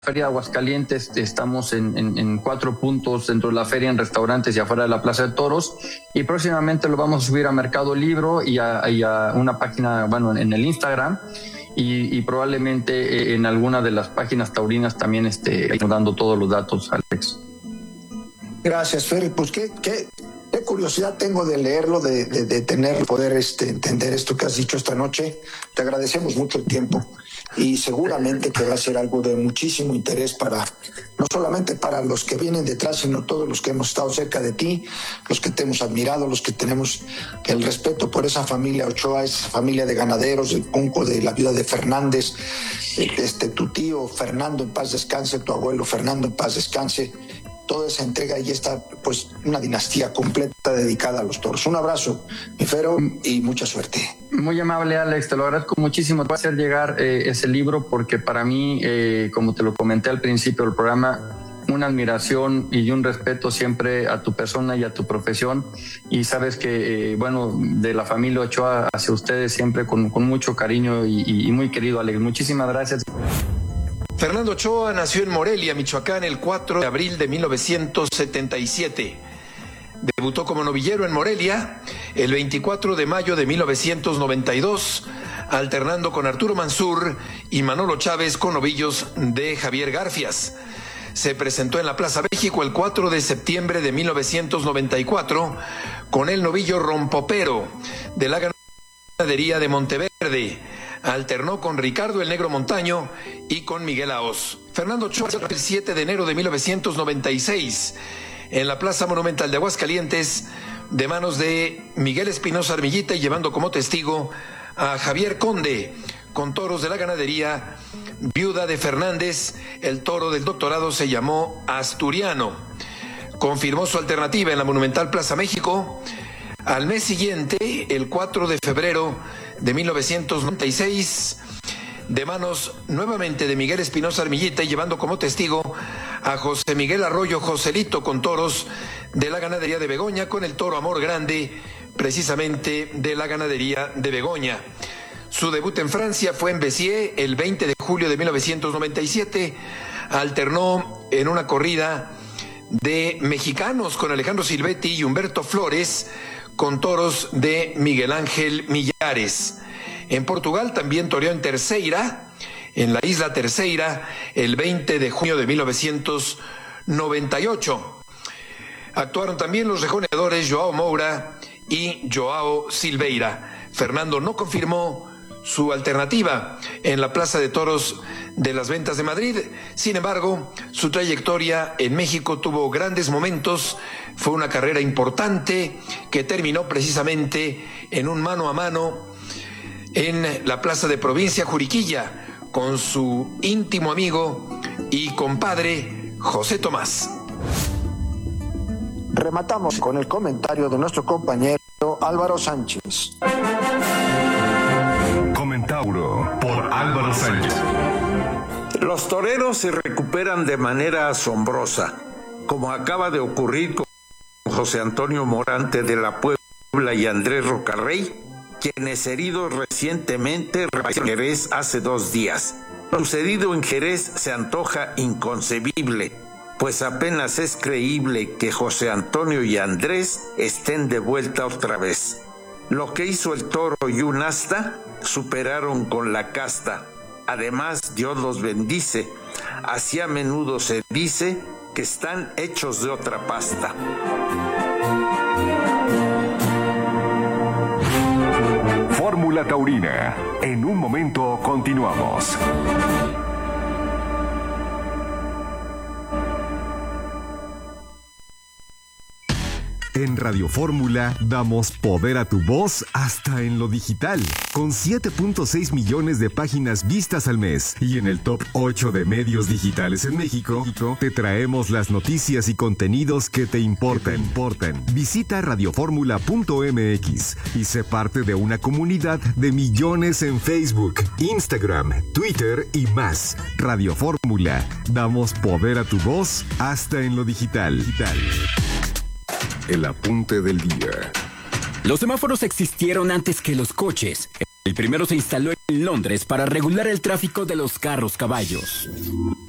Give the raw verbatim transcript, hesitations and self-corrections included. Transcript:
Feria de Aguascalientes, estamos en, en, en cuatro puntos dentro de la feria, en restaurantes y afuera de la Plaza de Toros, y próximamente lo vamos a subir a Mercado Libro y a, y a una página, bueno, en el Instagram, y, y probablemente en alguna de las páginas taurinas también esté dando todos los datos, Alex. Gracias, Ferry. Pues qué, qué, qué curiosidad tengo de leerlo, de, de, de tener, poder este, entender esto que has dicho esta noche. Te agradecemos mucho el tiempo y seguramente que va a ser algo de muchísimo interés para, no solamente para los que vienen detrás, sino todos los que hemos estado cerca de ti, los que te hemos admirado, los que tenemos el respeto por esa familia Ochoa, esa familia de ganaderos, del Punco, de la viuda de Fernández, este, tu tío Fernando en paz descanse, tu abuelo Fernando en paz descanse. Toda esa entrega y está pues una dinastía completa dedicada a los toros. Un abrazo, mi Fero, y mucha suerte. Muy amable, Alex, te lo agradezco muchísimo. Te voy a hacer llegar eh, ese libro porque para mí, eh, como te lo comenté al principio del programa, una admiración y un respeto siempre a tu persona y a tu profesión, y sabes que, eh, bueno, de la familia Ochoa hacia ustedes siempre con, con mucho cariño y, y, y muy querido, Alex. Muchísimas gracias. Fernando Ochoa nació en Morelia, Michoacán, el cuatro de abril de mil novecientos setenta y siete. Debutó como novillero en Morelia el veinticuatro de mayo de mil novecientos noventa y dos, alternando con Arturo Mansur y Manolo Chávez con novillos de Javier Garfias. Se presentó en la Plaza México el cuatro de septiembre de mil novecientos noventa y cuatro con el novillo Rompopero de la ganadería de Monteverde. Alternó con Ricardo el Negro Montaño y con Miguel Aoz. Fernando Ochoa el siete de enero de mil novecientos noventa y seis en la Plaza Monumental de Aguascalientes, de manos de Miguel Espinosa Armillita, y llevando como testigo a Javier Conde con toros de la ganadería Viuda de Fernández. El toro del doctorado se llamó Asturiano. Confirmó su alternativa en la Monumental Plaza México. Al mes siguiente, el cuatro de febrero de mil novecientos noventa y seis, de manos nuevamente de Miguel Espinosa Armillita, y llevando como testigo a José Miguel Arroyo Joselito con toros de la ganadería de Begoña, con el toro Amor Grande, precisamente de la ganadería de Begoña. Su debut en Francia fue en Béziers el veinte de julio de mil novecientos noventa y siete. Alternó en una corrida de mexicanos con Alejandro Silvetti y Humberto Flores, con toros de Miguel Ángel Millares. En Portugal también toreó en Terceira, en la isla Terceira, el veinte de junio de mil novecientos noventa y ocho. Actuaron también los rejoneadores Joao Moura y Joao Silveira. Fernando no confirmó su alternativa en la Plaza de Toros de las Ventas de Madrid. Sin embargo, su trayectoria en México tuvo grandes momentos. Fue una carrera importante que terminó precisamente en un mano a mano en la Plaza de Provincia Juriquilla con su íntimo amigo y compadre José Tomás. Rematamos con el comentario de nuestro compañero Álvaro Sánchez. Comentauro por Álvaro Sánchez. Los toreros se recuperan de manera asombrosa, como acaba de ocurrir con José Antonio Morante de la Puebla y Andrés Rocarrey, quienes heridos recientemente en Jerez hace dos días. Lo sucedido en Jerez se antoja inconcebible, pues apenas es creíble que José Antonio y Andrés estén de vuelta otra vez. Lo que hizo el toro y un asta superaron con la casta. Además, Dios los bendice. Así a menudo se dice que están hechos de otra pasta. Fórmula Taurina. En un momento continuamos. En Radio Fórmula damos poder a tu voz hasta en lo digital, con siete punto seis millones de páginas vistas al mes, y en el top ocho de medios digitales en México, te traemos las noticias y contenidos que te importan. importan. Visita radioformula punto m x y sé parte de una comunidad de millones en Facebook, Instagram, Twitter y más. Radio Fórmula, damos poder a tu voz hasta en lo digital. digital. El apunte del día. Los semáforos existieron antes que los coches. El primero se instaló en Londres para regular el tráfico de los carros caballos.